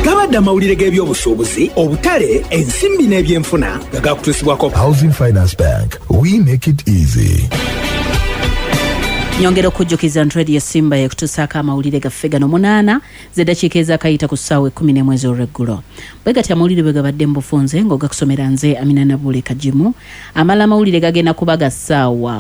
gabadde amawulire g'ebyobusuubuzi obutale ensimbi n'ebyenfuna nga gakutuusibwako Housing Finance Bank, we make it easy. Nyongera okujjukiza ntredi ya Simba yakutusaako amawulire gaffe gano 8 z'eddakiika ez'akayita ku ssaawa 10 mwezi olw'eggulo. Bwe gati amawulire bwe gabadde mbufunze ng'ogakusomera nze Amina Nabule Kajimu. Amala amawulire gagenda kuba ga ssaawa